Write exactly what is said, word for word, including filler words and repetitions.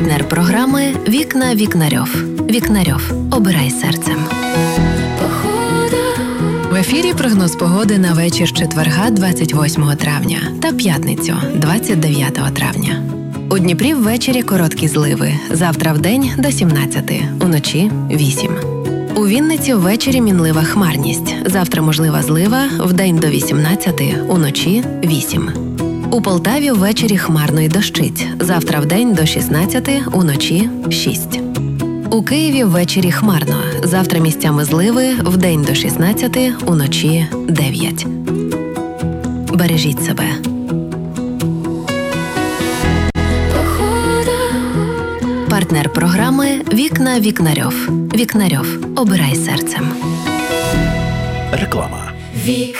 Партнер програми «Вікна Вікнарьов». Вікнарьов. Обирай серцем. В ефірі прогноз погоди на вечір четверга двадцять восьмого травня та п'ятницю двадцять дев'ятого травня. У Дніпрі ввечері короткі зливи, завтра вдень до сімнадцяти, уночі вісім. У Вінниці ввечері мінлива хмарність, завтра можлива злива, вдень до вісімнадцяти, уночі вісім. У Полтаві ввечері хмарно й дощить, завтра вдень до шістнадцяти, уночі шість. У Києві ввечері хмарно, завтра місцями зливи, вдень до шістнадцяти, уночі дев'ять. Бережіть себе. Партнер програми «Вікна Вікнарьов». Вікнарьов. Обирай серцем. Реклама. Вік.